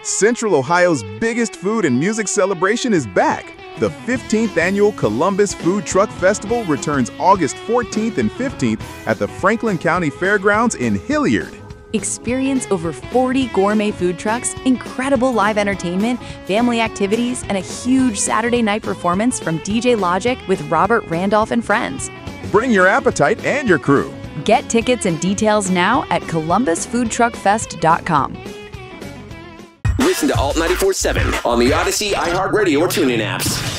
Central Ohio's biggest food and music celebration is back. The 15th annual Columbus Food Truck Festival returns August 14th and 15th at the Franklin County Fairgrounds in Hilliard. Experience over 40 gourmet food trucks, incredible live entertainment, family activities, and a huge Saturday night performance from DJ Logic with Robert Randolph and friends. Bring your appetite and your crew. Get tickets and details now at columbusfoodtruckfest.com. Listen to Alt 94.7 on the Odyssey, iHeartRadio, or TuneIn apps.